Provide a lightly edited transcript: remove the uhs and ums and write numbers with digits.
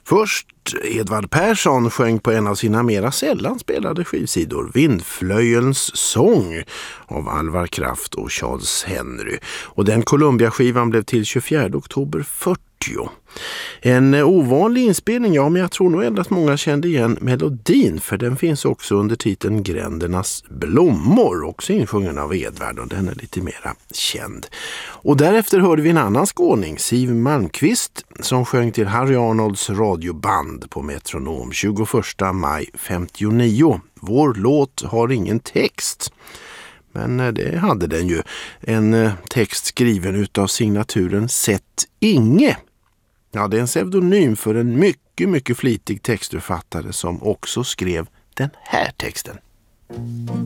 Först Edvard Persson sjöng på en av sina mera sällan spelade skivsidor, Vindflöjelns sång av Alvar Kraft och Charles Henry. Och den Columbia-skivan blev till 24 oktober 40. En ovanlig inspelning, ja, men jag tror nog ändå att många kände igen melodin, för den finns också under titeln Grändernas blommor, också insjungen av Edvard, och den är lite mera känd. Och därefter hörde vi en annan skåning, Siw Malmkvist, som sjöng till Harry Arnolds radioband på Metronom 21 maj 59. Vår låt har ingen text. Men det hade den ju. En text skriven utav signaturen Sett Inge. Ja, det är en pseudonym för en mycket flitig textförfattare som också skrev den här texten.